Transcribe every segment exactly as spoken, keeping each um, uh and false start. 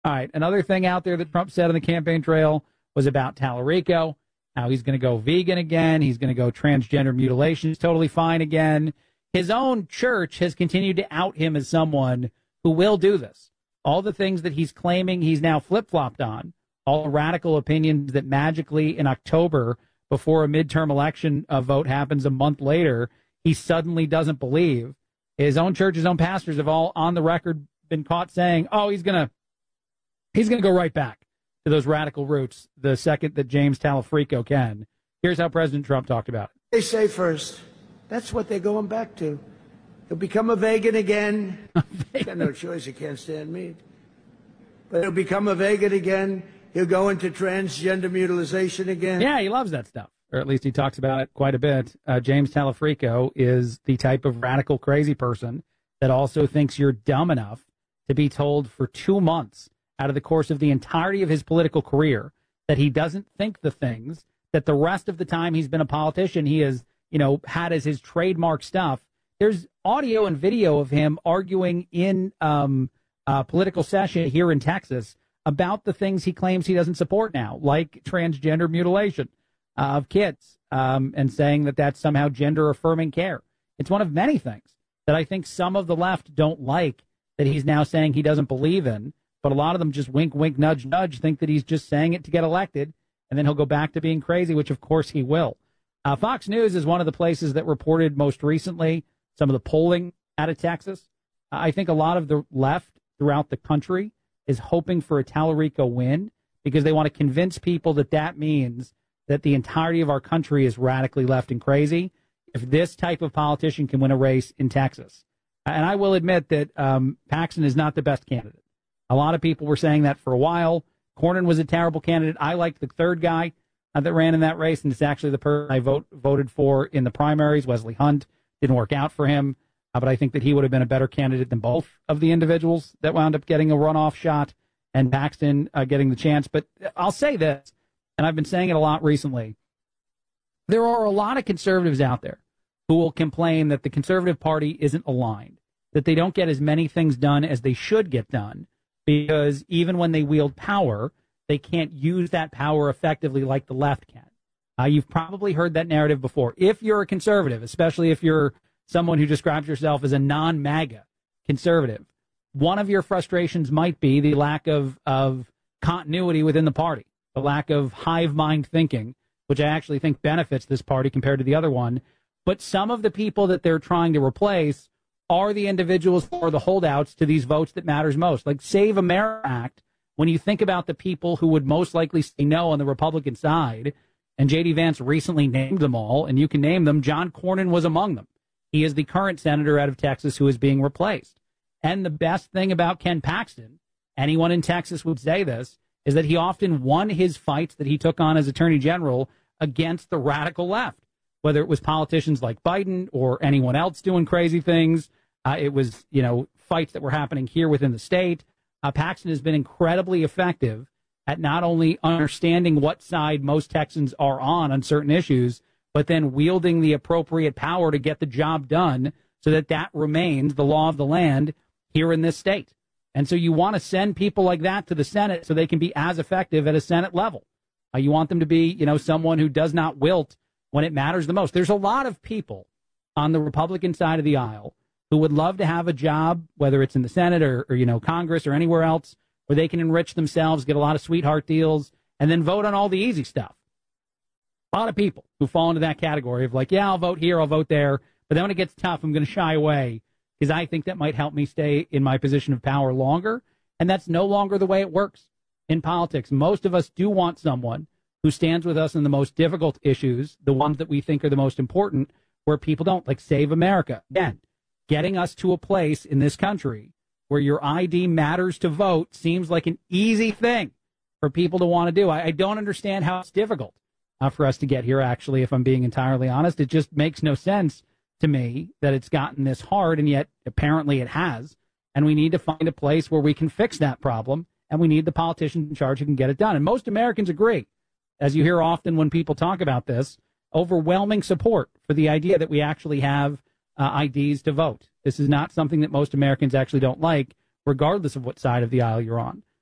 All right. Another thing out there that Trump said on the campaign trail was about Tallarico, how he's going to go vegan again. He's going to go transgender mutilation is totally fine again. His own church has continued to out him as someone who will do this. All the things that he's claiming he's now flip-flopped on, all the radical opinions that magically in October, before a midterm election a vote happens a month later, he suddenly doesn't believe. His own church, his own pastors have all on the record been caught saying, oh, he's going to he's going to go right back to those radical roots the second that James Tallarico can. Here's how President Trump talked about it. They say first, that's what they're going back to. He'll become a vegan again. He's got no choice. He can't stand meat. But he'll become a vegan again. He'll go into transgender mutilation again. Yeah, he loves that stuff. Or at least he talks about it quite a bit. Uh, James Tallarico is the type of radical crazy person that also thinks you're dumb enough to be told for two months out of the course of the entirety of his political career that he doesn't think the things that the rest of the time he's been a politician he has, you know, had as his trademark stuff. There's audio and video of him arguing in um, a political session here in Texas about the things he claims he doesn't support now, like transgender mutilation uh, of kids, um, and saying that that's somehow gender-affirming care. It's one of many things that I think some of the left don't like that he's now saying he doesn't believe in, but a lot of them just wink, wink, nudge, nudge, think that he's just saying it to get elected, and then he'll go back to being crazy, which of course he will. Uh, Fox News is one of the places that reported most recently some of the polling out of Texas. Uh, I think a lot of the left throughout the country is hoping for a Tallarico win because they want to convince people that that means that the entirety of our country is radically left and crazy if this type of politician can win a race in Texas. And I will admit that um, Paxton is not the best candidate. A lot of people were saying that for a while. Cornyn was a terrible candidate. I liked the third guy uh, that ran in that race, and it's actually the person I vote, voted for in the primaries, Wesley Hunt. Didn't work out for him, uh, but I think that he would have been a better candidate than both of the individuals that wound up getting a runoff shot and Paxton uh, getting the chance. But I'll say this, and I've been saying it a lot recently. There are a lot of conservatives out there who will complain that the conservative party isn't aligned, that they don't get as many things done as they should get done, because even when they wield power, they can't use that power effectively like the left can. Uh, you've probably heard that narrative before. If you're a conservative, especially if you're someone who describes yourself as a non-MAGA conservative, one of your frustrations might be the lack of, of continuity within the party, the lack of hive mind thinking, which I actually think benefits this party compared to the other one. But some of the people that they're trying to replace are the individuals or the holdouts to these votes that matters most. Like Save America Act, when you think about the people who would most likely say no on the Republican side, and J D. Vance recently named them all, and you can name them, John Cornyn was among them. He is the current senator out of Texas who is being replaced. And the best thing about Ken Paxton, anyone in Texas would say this, is that he often won his fights that he took on as attorney general against the radical left, whether it was politicians like Biden or anyone else doing crazy things. Uh, it was, you know, fights that were happening here within the state. Uh, Paxton has been incredibly effective at not only understanding what side most Texans are on on certain issues, but then wielding the appropriate power to get the job done so that that remains the law of the land here in this state. And so you want to send people like that to the Senate so they can be as effective at a Senate level. Uh, you want them to be, you know, someone who does not wilt when it matters the most. There's a lot of people on the Republican side of the aisle who would love to have a job, whether it's in the Senate or, or, you know, Congress or anywhere else, where they can enrich themselves, get a lot of sweetheart deals, and then vote on all the easy stuff. A lot of people who fall into that category of like, yeah, I'll vote here, I'll vote there, but then when it gets tough, I'm going to shy away because I think that might help me stay in my position of power longer. And that's no longer the way it works in politics. Most of us do want someone who stands with us in the most difficult issues, the ones that we think are the most important, where people don't, like Save America. Again, getting us to a place in this country where your I D matters to vote seems like an easy thing for people to want to do. I, I don't understand how it's difficult uh, for us to get here, actually, if I'm being entirely honest. It just makes no sense to me that it's gotten this hard, and yet apparently it has. And we need to find a place where we can fix that problem, and we need the politicians in charge who can get it done. And most Americans agree, as you hear often when people talk about this, overwhelming support for the idea that we actually have uh, I Ds to vote. This is not something that most Americans actually don't like, regardless of what side of the aisle you're on.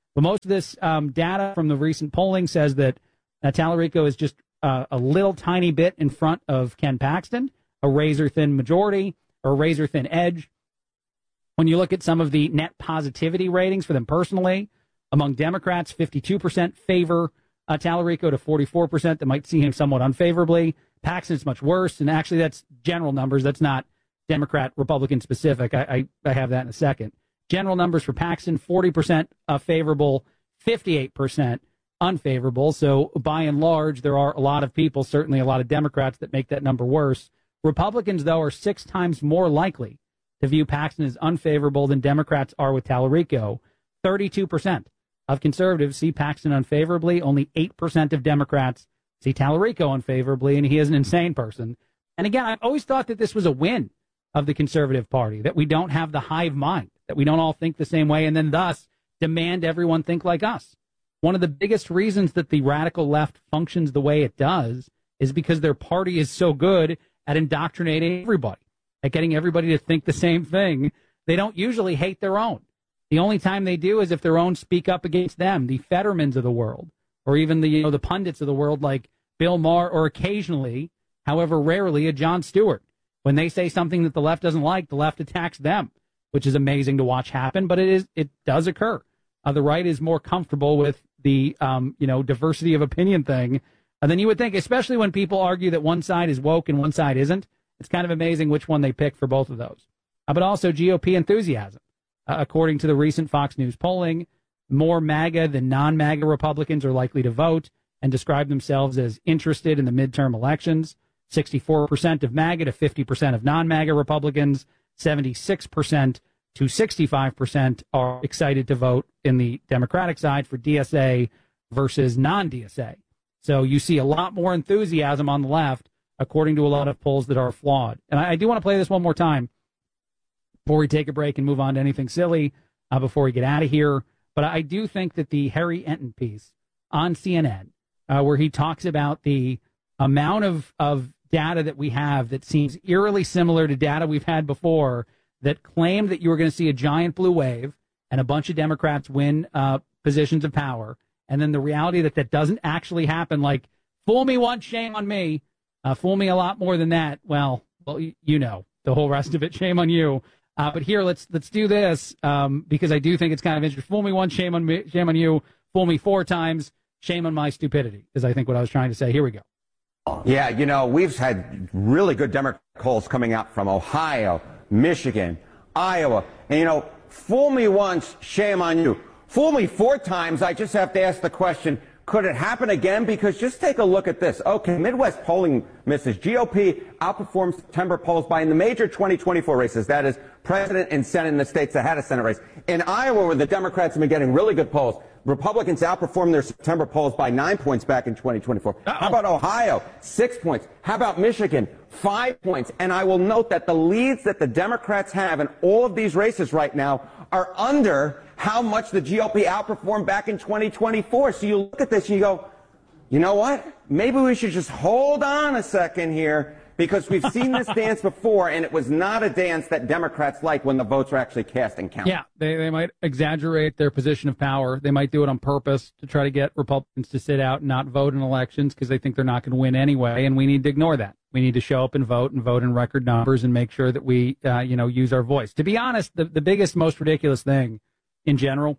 But most of this um, data from the recent polling says that uh, Tallarico is just uh, a little tiny bit in front of Ken Paxton, a razor-thin majority or razor-thin edge. When you look at some of the net positivity ratings for them personally, among Democrats, fifty-two percent favor uh, Tallarico to forty-four percent that might see him somewhat unfavorably. Paxton's much worse, and actually that's general numbers. That's not Democrat, Republican specific. I, I, I have that in a second. General numbers for Paxton, forty percent uh, favorable, fifty-eight percent unfavorable. So by and large, there are a lot of people, certainly a lot of Democrats, that make that number worse. Republicans, though, are six times more likely to view Paxton as unfavorable than Democrats are with Tallarico. thirty-two percent of conservatives see Paxton unfavorably. Only eight percent of Democrats see Tallarico unfavorably, and he is an insane person. And again, I've always thought that this was a win of the conservative party, that we don't have the hive mind, that we don't all think the same way, and then thus demand everyone think like us. One of the biggest reasons that the radical left functions the way it does is because their party is so good at indoctrinating everybody, at getting everybody to think the same thing. They don't usually hate their own. The only time they do is if their own speak up against them, the Fettermans of the world, or even the, you know, the pundits of the world like Bill Maher, or occasionally, however rarely, a Jon Stewart. When they say something that the left doesn't like, the left attacks them, which is amazing to watch happen, but it is it does occur. Uh, the right is more comfortable with the um, you know diversity of opinion thing uh, than you would think, especially when people argue that one side is woke and one side isn't. It's kind of amazing which one they pick for both of those. Uh, but also G O P enthusiasm. Uh, according to the recent Fox News polling, more MAGA than non-MAGA Republicans are likely to vote and describe themselves as interested in the midterm elections. sixty-four percent of MAGA to fifty percent of non-MAGA Republicans, seventy-six percent to sixty-five percent are excited to vote in the Democratic side for D S A versus non-D S A. So you see a lot more enthusiasm on the left, according to a lot of polls that are flawed. And I, I do want to play this one more time before we take a break and move on to anything silly uh, before we get out of here. But I do think that the Harry Enton piece on C N N, uh, where he talks about the amount of, of data that we have that seems eerily similar to data we've had before that claimed that you were going to see a giant blue wave and a bunch of Democrats win uh, positions of power. And then the reality that that doesn't actually happen, like, fool me once, shame on me. Uh, fool me a lot more than that. Well, well, you know, the whole rest of it, shame on you. Uh, but here, let's let's do this um, because I do think it's kind of interesting. Fool me once, shame on me, shame on you. Fool me four times, shame on my stupidity, is I think what I was trying to say. Here we go. Yeah, you know, we've had really good Democrat polls coming out from Ohio, Michigan, Iowa. And, you know, fool me once, shame on you. Fool me four times, I just have to ask the question, could it happen again? Because just take a look at this. Okay, Midwest polling misses. G O P outperforms September polls by in the major twenty twenty-four races. That is president and Senate in the states that had a Senate race. In Iowa, where the Democrats have been getting really good polls, Republicans outperformed their September polls by nine points back in twenty twenty-four. Uh-oh. How about Ohio? Six points. How about Michigan? Five points. And I will note that the leads that the Democrats have in all of these races right now are under how much the G O P outperformed back in twenty twenty-four. So you look at this and you go, you know what? Maybe we should just hold on a second here, because we've seen this dance before, and it was not a dance that Democrats like when the votes are actually cast and counted. Yeah, they, they might exaggerate their position of power. They might do it on purpose to try to get Republicans to sit out and not vote in elections because they think they're not going to win anyway, and we need to ignore that. We need to show up and vote and vote in record numbers and make sure that we, uh, you know, use our voice. To be honest, the, the biggest, most ridiculous thing in general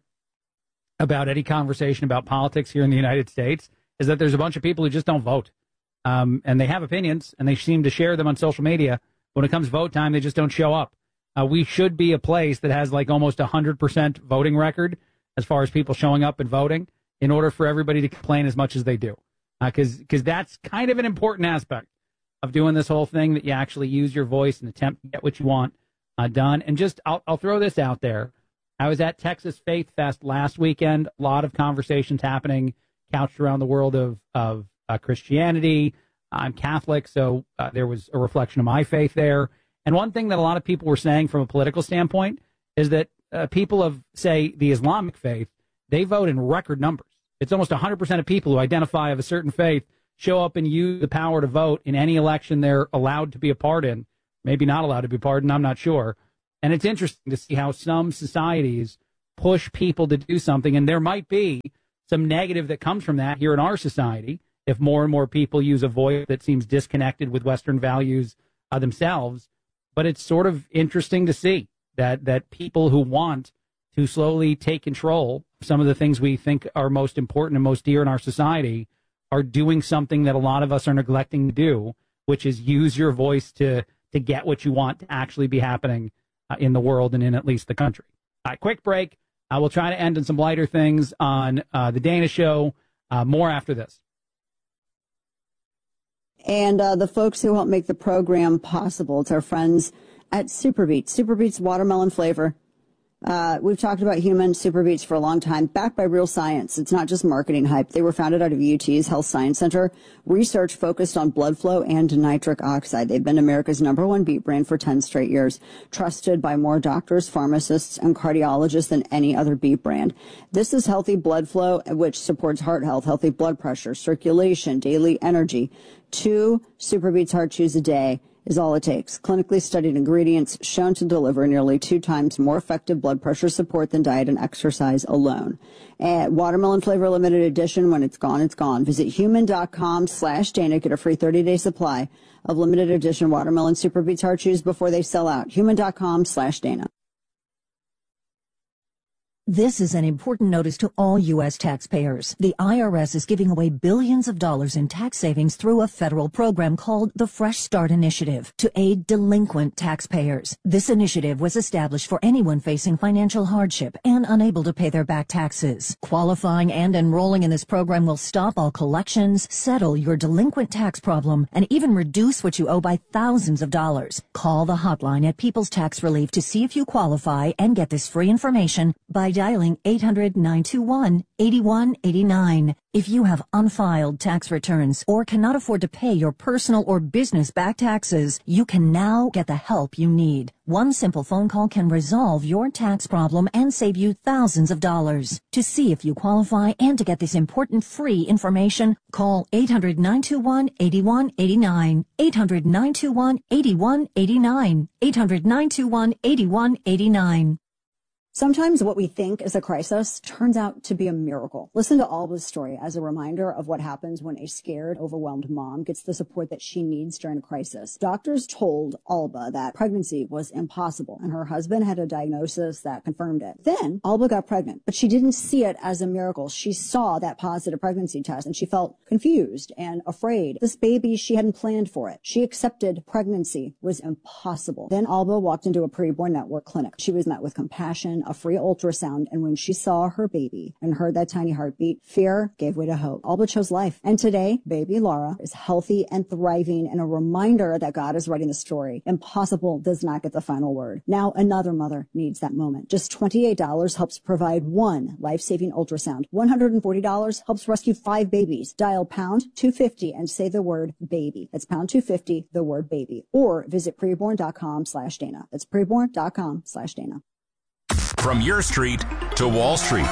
about any conversation about politics here in the United States is that there's a bunch of people who just don't vote. Um, and they have opinions, and they seem to share them on social media. When it comes vote time, they just don't show up. Uh, we should be a place that has like almost a one hundred percent voting record as far as people showing up and voting in order for everybody to complain as much as they do. Because uh, because that's kind of an important aspect of doing this whole thing, that you actually use your voice and attempt to get what you want uh, done. And just I'll, I'll throw this out there. I was at Texas Faith Fest last weekend. A lot of conversations happening, couched around the world of, of Uh, Christianity. I'm Catholic, so uh, there was a reflection of my faith there. And one thing that a lot of people were saying from a political standpoint is that uh, people of, say, the Islamic faith, they vote in record numbers. It's almost one hundred percent of people who identify of a certain faith show up and use the power to vote in any election they're allowed to be a part in. Maybe not allowed to be a part in, I'm not sure. And it's interesting to see how some societies push people to do something. And there might be some negative that comes from that here in our society if more and more people use a voice that seems disconnected with Western values uh, themselves. But it's sort of interesting to see that that people who want to slowly take control of some of the things we think are most important and most dear in our society are doing something that a lot of us are neglecting to do, which is use your voice to to get what you want to actually be happening uh, in the world and in at least the country. All right, quick break. I will try to end on some lighter things on uh, the Dana Show. Uh, more after this. And uh, the folks who help make the program possible, it's our friends at Superbeets. Superbeets watermelon flavor. Uh, we've talked about human Superbeets for a long time, backed by real science. It's not just marketing hype. They were founded out of U T's Health Science Center. Research focused on blood flow and nitric oxide. They've been America's number one beet brand for ten straight years, trusted by more doctors, pharmacists, and cardiologists than any other beet brand. This is healthy blood flow, which supports heart health, healthy blood pressure, circulation, daily energy. Two Superbeets Heart Chews a day is all it takes. Clinically studied ingredients shown to deliver nearly two times more effective blood pressure support than diet and exercise alone. And watermelon flavor limited edition, when it's gone, it's gone. Visit human.com slash Dana. Get a free thirty-day supply of limited edition watermelon Superbeets Heart Chews before they sell out. Human.com slash Dana. This is an important notice to all U S taxpayers. The I R S is giving away billions of dollars in tax savings through a federal program called the Fresh Start Initiative to aid delinquent taxpayers. This initiative was established for anyone facing financial hardship and unable to pay their back taxes. Qualifying and enrolling in this program will stop all collections, settle your delinquent tax problem, and even reduce what you owe by thousands of dollars. Call the hotline at People's Tax Relief to see if you qualify and get this free information by dialing eight hundred, nine two one, eight one eight nine. If you have unfiled tax returns or cannot afford to pay your personal or business back taxes, you can now get the help you need. One simple phone call can resolve your tax problem and save you thousands of dollars. To see if you qualify and to get this important free information, call eight hundred, nine two one, eight one eight nine, eight hundred, nine two one, eight one eight nine, eight hundred, nine two one, eight one eight nine. Sometimes what we think is a crisis turns out to be a miracle. Listen to Alba's story as a reminder of what happens when a scared, overwhelmed mom gets the support that she needs during a crisis. Doctors told Alba that pregnancy was impossible, and her husband had a diagnosis that confirmed it. Then Alba got pregnant, but she didn't see it as a miracle. She saw that positive pregnancy test, and she felt confused and afraid. This baby, she hadn't planned for it. She accepted pregnancy was impossible. Then Alba walked into a preborn network clinic. She was met with compassion, a free ultrasound, and when she saw her baby and heard that tiny heartbeat, fear gave way to hope. Alba chose life. And today, baby Laura is healthy and thriving, and a reminder that God is writing the story. Impossible does not get the final word. Now another mother needs that moment. Just twenty-eight dollars helps provide one life-saving ultrasound. one hundred forty dollars helps rescue five babies. Dial pound two fifty and say the word baby. That's pound two fifty, the word baby. Or visit preborn.com slash Dana. That's preborn.com slash Dana. From your street to Wall Street.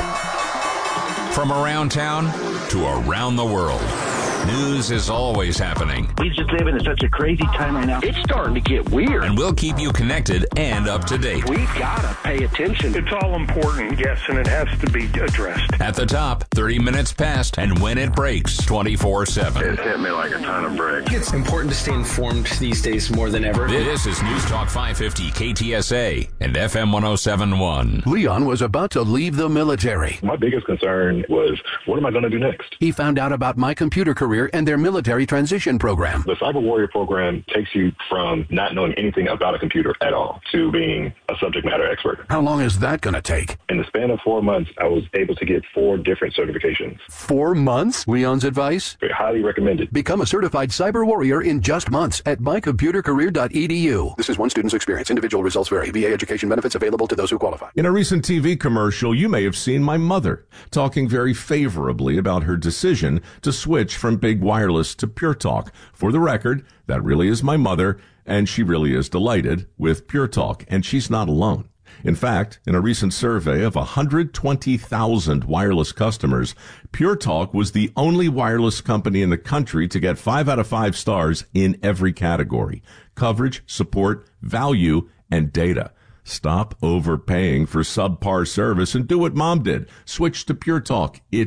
From around town to around the world. News is always happening. We just live in such a crazy time right now. It's starting to get weird. And we'll keep you connected and up to date. We've got to pay attention. It's all important, yes, and it has to be addressed. At the top, thirty minutes past, and when it breaks, twenty-four seven. It hit me like a ton of bricks. It's important to stay informed these days more than ever. This is News Talk five fifty K T S A and F M one oh seven point one. Leon was about to leave the military. My biggest concern was, what am I going to do next? He found out about My Computer Career and their military transition program. The Cyber Warrior program takes you from not knowing anything about a computer at all to being a subject matter expert. How long is that going to take? In the span of four months, I was able to get four different certifications. Four months? Leon's advice? Very highly recommended. Become a certified cyber warrior in just months at my computer career dot e d u. This is one student's experience. Individual results vary. V A education benefits available to those who qualify. In a recent T V commercial, you may have seen my mother talking very favorably about her decision to switch from big wireless to Pure Talk. For the record, that really is my mother, and she really is delighted with Pure Talk, and she's not alone. In fact, in a recent survey of one hundred twenty thousand wireless customers, Pure Talk was the only wireless company in the country to get five out of five stars in every category: coverage, support, value, and data. Stop overpaying for subpar service and do what Mom did. Switch to Pure Talk. It's